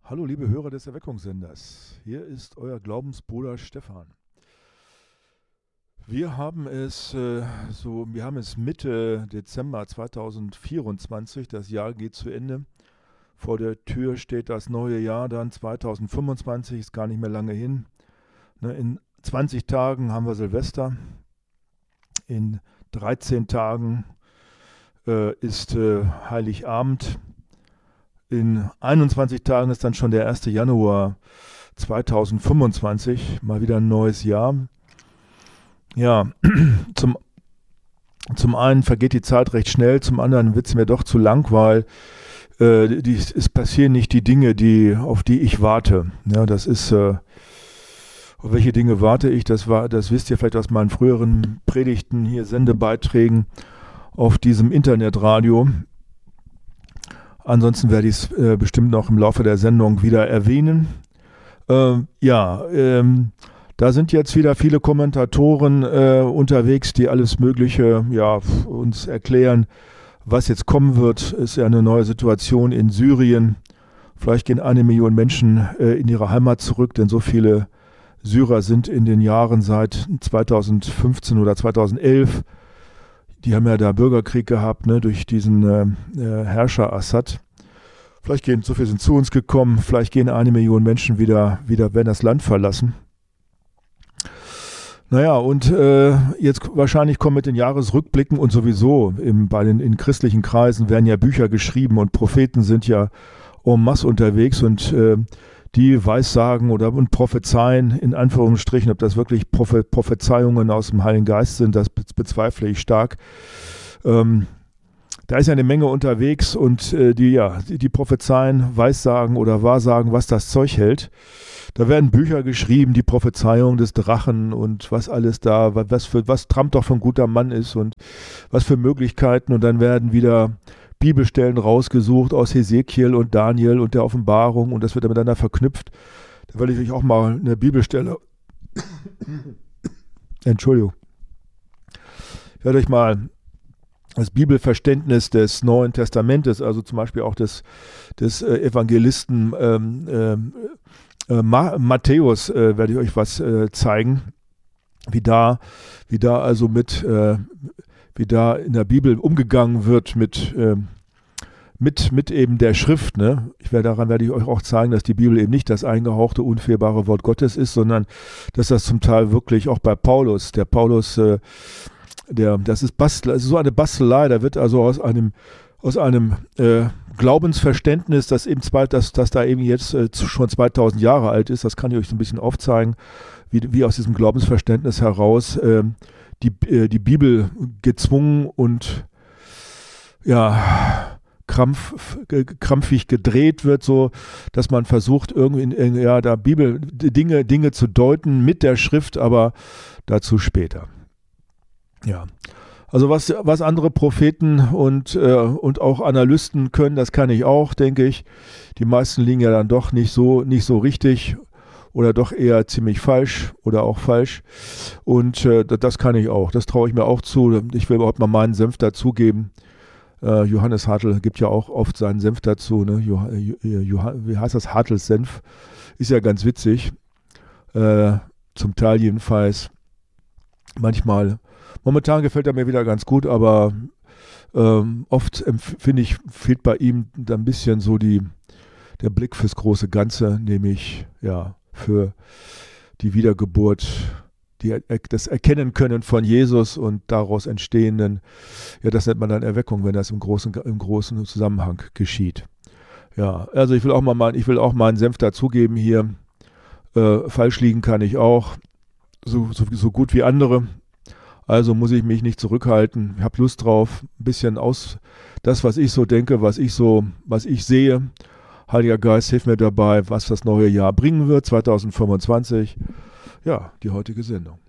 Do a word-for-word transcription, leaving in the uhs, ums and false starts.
Hallo liebe Hörer des Erweckungssenders, hier ist euer Glaubensbruder Stefan. Wir haben es äh, so, wir haben es Mitte Dezember zweitausendvierundzwanzig, das Jahr geht zu Ende. Vor der Tür steht das neue Jahr dann zweitausendfünfundzwanzig, ist gar nicht mehr lange hin. Ne, in zwanzig Tagen haben wir Silvester, in dreizehn Tagen äh, ist äh, Heiligabend. In einundzwanzig Tagen ist dann schon der erste Januar zweitausendfünfundzwanzig, mal wieder ein neues Jahr. Ja, zum, zum einen vergeht die Zeit recht schnell, zum anderen wird es mir doch zu lang, weil äh, die, es passieren nicht die Dinge, die, auf die ich warte. Ja, das ist, äh, auf welche Dinge warte ich? Das war, das wisst ihr vielleicht aus meinen früheren Predigten, hier Sendebeiträgen auf diesem Internetradio. Ansonsten werde ich es äh, bestimmt noch im Laufe der Sendung wieder erwähnen. Ähm, ja, ähm, da sind jetzt wieder viele Kommentatoren äh, unterwegs, die alles Mögliche ja, uns erklären, was jetzt kommen wird. Es ist ja eine neue Situation in Syrien. Vielleicht gehen eine Million Menschen äh, in ihre Heimat zurück, denn so viele Syrer sind in den Jahren seit zweitausendfünfzehn oder zweitausendelf. Die haben ja da Bürgerkrieg gehabt, ne, durch diesen äh, Herrscher Assad. Vielleicht gehen, so viele sind zu uns gekommen, vielleicht gehen eine Million Menschen wieder, wieder werden das Land verlassen. Naja, und äh, jetzt wahrscheinlich kommen mit den Jahresrückblicken und sowieso im, bei den in christlichen Kreisen werden ja Bücher geschrieben und Propheten sind ja en masse unterwegs und äh, die Weissagen oder und prophezeien, in Anführungsstrichen, ob das wirklich Prophe- Prophezeiungen aus dem Heiligen Geist sind, das be- bezweifle ich stark. Ähm, da ist ja eine Menge unterwegs und äh, die, ja, die, die prophezeien, Weissagen oder Wahrsagen, was das Zeug hält. Da werden Bücher geschrieben, die Prophezeiung des Drachen und was alles da, was für was Trump doch für ein guter Mann ist und was für Möglichkeiten. Und dann werden wieder Bibelstellen rausgesucht aus Hesekiel und Daniel und der Offenbarung und das wird dann miteinander verknüpft. Da will ich euch auch mal eine Bibelstelle, Entschuldigung, ich werde euch mal das Bibelverständnis des Neuen Testamentes, also zum Beispiel auch des, des äh, Evangelisten ähm, äh, Ma- Matthäus, äh, werde ich euch was äh, zeigen, wie da, wie da also mit äh, wie da in der Bibel umgegangen wird mit, äh, mit, mit eben der Schrift. Ne? Ich werde, daran werde ich euch auch zeigen, dass die Bibel eben nicht das eingehauchte, unfehlbare Wort Gottes ist, sondern dass das zum Teil wirklich auch bei Paulus, der Paulus, äh, der, das ist Bastel, also so eine Bastelei, da wird also aus einem, aus einem äh, Glaubensverständnis, das eben zwei, das, das da eben jetzt äh, schon zweitausend Jahre alt ist, das kann ich euch so ein bisschen aufzeigen, wie, wie aus diesem Glaubensverständnis heraus äh, Die, äh, die Bibel gezwungen und ja, krampf, g- krampfig gedreht wird, so dass man versucht, irgendwie in, in ja, da Bibel Dinge, Dinge zu deuten mit der Schrift, aber dazu später. Ja. Also was, was andere Propheten und, äh, und auch Analysten können, das kann ich auch, denke ich. Die meisten liegen ja dann doch nicht so, nicht so richtig. Oder doch eher ziemlich falsch oder auch falsch. Und äh, das kann ich auch. Das traue ich mir auch zu. Ich will überhaupt mal meinen Senf dazugeben. Äh, Johannes Hartl gibt ja auch oft seinen Senf dazu. Ne? Jo- Jo- Jo- wie heißt das? Hartls Senf. Ist ja ganz witzig. Äh, zum Teil jedenfalls. Manchmal. Momentan gefällt er mir wieder ganz gut, aber ähm, oft finde ich, fehlt bei ihm da ein bisschen so die, der Blick fürs große Ganze, nämlich ja, für die Wiedergeburt, die, das Erkennen können von Jesus und daraus entstehenden, ja, das nennt man dann Erweckung, wenn das im großen, im großen Zusammenhang geschieht. Ja, also ich will auch mal mein, ich will auch meinen Senf dazugeben hier. Äh, falsch liegen kann ich auch, so, so, so gut wie andere. Also muss ich mich nicht zurückhalten. Ich habe Lust drauf, ein bisschen aus das, was ich so denke, was ich so, was ich sehe. Heiliger Geist, hilf mir dabei, was das neue Jahr bringen wird, zweitausendfünfundzwanzig. Ja, die heutige Sendung.